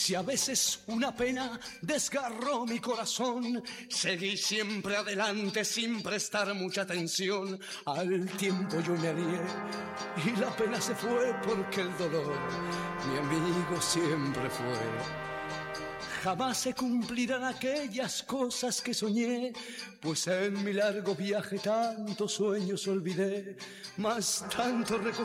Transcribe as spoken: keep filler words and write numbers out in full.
Si a veces una pena desgarró mi corazón, seguí siempre adelante sin prestar mucha atención. Al tiempo yo me alié y la pena se fue porque el dolor mi amigo siempre fue. Jamás se cumplirán aquellas cosas que soñé, pues en mi largo viaje tantos sueños olvidé, mas tanto recogí